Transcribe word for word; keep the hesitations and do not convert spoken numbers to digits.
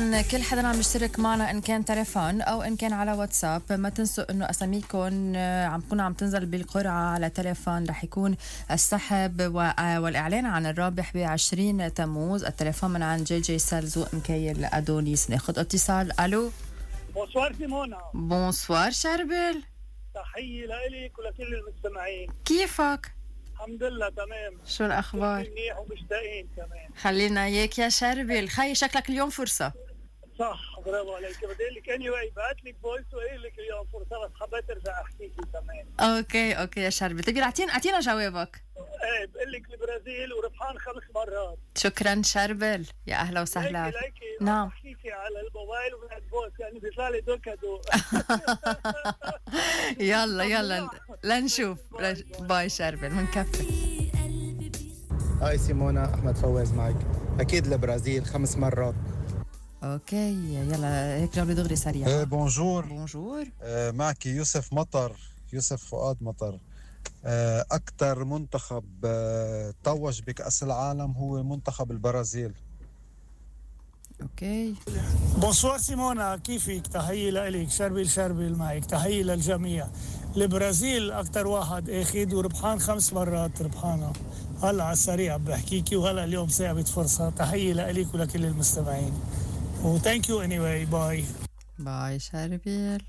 إذن كل حدا عم يشترك معنا إن كان تليفون أو إن كان على واتساب، ما تنسوا إنه أساميكم عم تكون عم تنزل بالقرعة على تليفون. رح يكون السحب والإعلان عن الرابح بعشرين تموز. التليفون من عند جي جي سيلز ومكيل أدونيس. ناخد اتصال. ألو. بونسوار سيمونا. بونسوار شربل. تحية لإلك ولكل المستمعين. كيفك؟ الحمد لله تمام. شو الأخبار؟ منيح ومشتاقين كمان. خلينا إياك يا شربل. خي شكلك اليوم فرصة. صح برافو عليك. بدي أقول لك اني واي بعت لك فويس وقايل لك اليوم فرصة بس حبيت أرجع أحكي لك كمان. أوكي أوكي يا شربل. طيب أعطينا أعطينا جوابك. ايه بقول لك البرازيل وربحان خمس مرات. شكرا شربل يا أهلا وسهلا. ليكي ليكي نعم. أحكيكي على الموبايل وبعد بوس يعني بيطلع لي دوكا دو. يلا يلا لنشوف. باي شربل منكفي. هاي سيمونا، أحمد فواز معك. أكيد البرازيل خمس مرات. اوكي يلا هيك جولة دغري سريعة. أه بونجور. بونجور. أه معك يوسف مطر، يوسف فؤاد مطر. أه أكثر منتخب أه توج بكأس العالم هو منتخب البرازيل. اوكي. بونسوار سيمونا، كيفك؟ تحية لإلك. شربيل شربيل معك. تحية للجميع. البرازيل أكثر واحد أخذ وربحان خمس مرات ربحانة. هلا على السريع بحكيكي وهلا اليوم صعبت فرصة. تحية لإلك ولكل المستمعين. وثانك يو اني واي. باي باي شربيل.